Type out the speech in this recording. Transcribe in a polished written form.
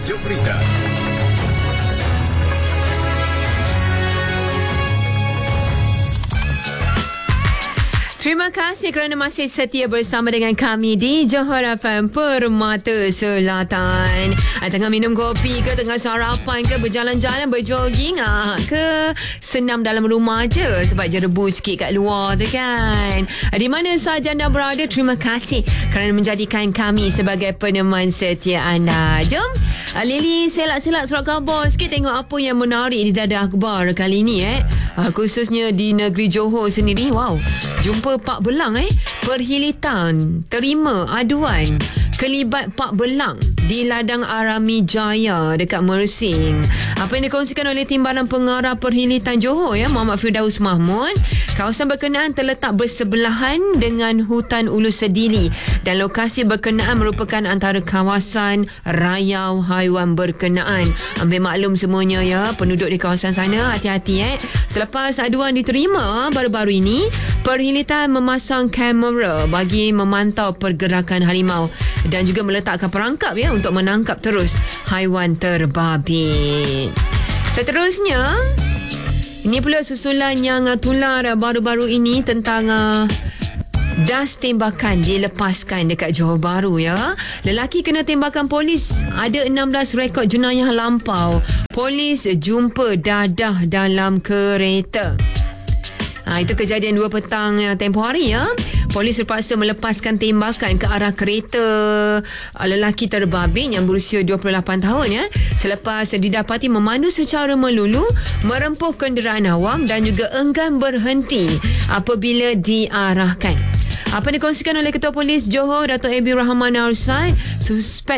Tajuk Berita. Terima kasih kerana masih setia bersama dengan kami di Johor FM Permata Selatan. Tengah minum kopi ke, tengah sarapan ke, berjalan-jalan, berjogging ke, senam dalam rumah je sebab jerebu sikit kat luar tu kan. Di mana sahaja anda berada, terima kasih kerana menjadikan kami sebagai peneman setia anda. Jom Lily selak-selak surat khabar sikit, tengok apa yang menarik di dada akhbar kali ni khususnya di negeri Johor sendiri. Wow, jumpa Pak Belang Perhilitan terima aduan kelibat Pak Belang di ladang Arami Jaya dekat Mersing. Apa yang dikongsikan oleh Timbalan Pengarah Perhilitan Johor Muhammad Firdaus Mahmud, kawasan berkenaan terletak bersebelahan dengan hutan Ulu Sedili dan lokasi berkenaan merupakan antara kawasan rayau haiwan berkenaan. Ambil maklum semuanya penduduk di kawasan sana, hati-hati Selepas aduan diterima baru-baru ini, Perhilitan memasang kamera bagi memantau pergerakan harimau dan juga meletakkan perangkap untuk menangkap terus haiwan terbabit. Seterusnya, ini pula susulan yang tular baru-baru ini tentang das tembakan dilepaskan dekat Johor Bahru Lelaki kena tembakan polis, ada 16 rekod jenayah lampau. Polis jumpa dadah dalam kereta. Itu kejadian 2 petang tempoh hari Polis terpaksa melepaskan tembakan ke arah kereta lelaki terbabit yang berusia 28 tahun selepas didapati memandu secara melulu, merempuh kenderaan awam dan juga enggan berhenti apabila diarahkan. Apa yang dikongsikan oleh Ketua Polis Johor, Dato' Abi Rahman Arsad, suspek